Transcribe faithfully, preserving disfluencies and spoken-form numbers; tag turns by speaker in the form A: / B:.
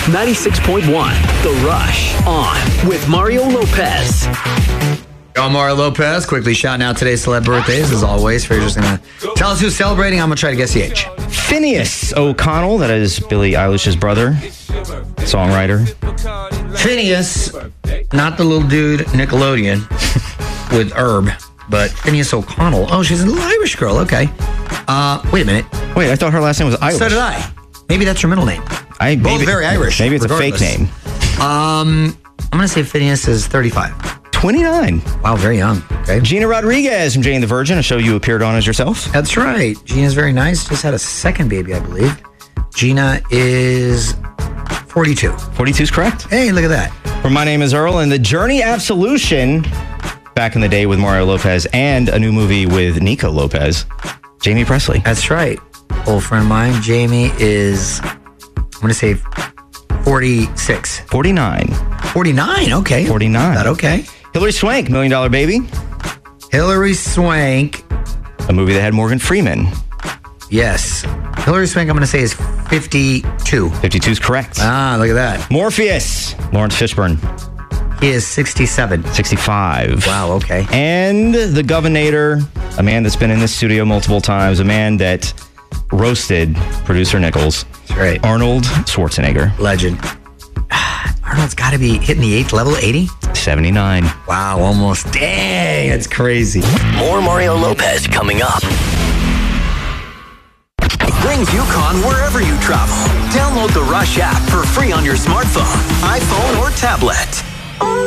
A: ninety-six point one, The Rush, on with Mario Lopez.
B: I'm Mario Lopez, quickly shouting out today's celeb birthdays, as always. Fraser's going to tell us who's celebrating. I'm going to try to guess the age.
C: Phineas O'Connell, that is Billie Eilish's brother, songwriter.
B: Phineas, not the little dude Nickelodeon with Herb, but Phineas O'Connell. Oh, she's a little Irish girl. Okay. Uh, wait a minute.
C: Wait, I thought her last name was Irish.
B: So did I. Maybe that's her middle name.
C: I,
B: Both
C: maybe,
B: very Irish.
C: Maybe it's
B: regardless.
C: a fake name.
B: Um, I'm going to say Phineas is thirty-five.
C: twenty-nine.
B: Wow, very young. Okay.
C: Gina Rodriguez from Jane the Virgin, a show you appeared on as yourself.
B: That's right. Gina's very nice. Just had a second baby, I believe. Gina is forty-two.
C: forty-two is correct.
B: Hey, look at that.
C: Well, my name is Earl, and the Journey Absolution, back in the day with Mario Lopez, and a new movie with Nico Lopez, Jamie Presley.
B: That's right. Old friend of mine, Jamie, is, I'm going to say forty-six.
C: forty-nine.
B: forty-nine, okay.
C: forty-nine.
B: That okay.
C: Hilary Swank, Million Dollar Baby,
B: Hilary Swank.
C: a movie that had Morgan Freeman.
B: Yes. Hilary Swank, I'm going to say, is fifty-two.
C: fifty-two is correct.
B: Ah, look at that.
C: Morpheus, Lawrence Fishburne,
B: He is sixty-seven.
C: sixty-five.
B: Wow, okay.
C: And the Governator, a man that's been in this studio multiple times, a man that roasted producer Nichols.
B: That's right.
C: Arnold Schwarzenegger.
B: Legend. Arnold's got to be hitting the eighth level, eighty?
C: seventy-nine.
B: Wow, almost. Dang, that's crazy.
A: More Mario Lopez coming up. Brings UConn wherever you travel. Download the Rush app for free on your smartphone, iPhone, or tablet.